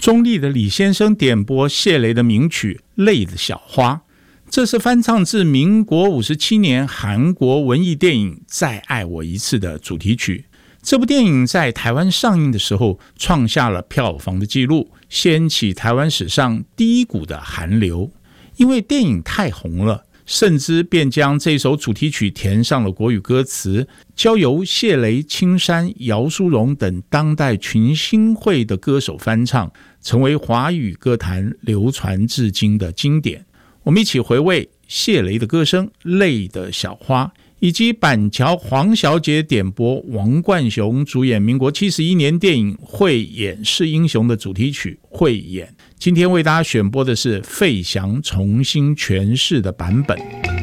中立的李先生点播谢雷的名曲《泪的小花》，这是翻唱自民国57年韩国文艺电影《再爱我一次》的主题曲。这部电影在台湾上映的时候创下了票房的纪录，掀起台湾史上第一股的韩流。因为电影太红了，甚至便将这首主题曲填上了国语歌词，交由谢雷、青山、姚淑蓉等当代群星会的歌手翻唱，成为华语歌坛流传至今的经典。我们一起回味谢雷的歌声《泪的小花》，以及板桥黄小姐点播王冠雄主演民国71年电影《慧眼是英雄》的主题曲《慧眼》。今天为大家选播的是费翔重新诠释的版本。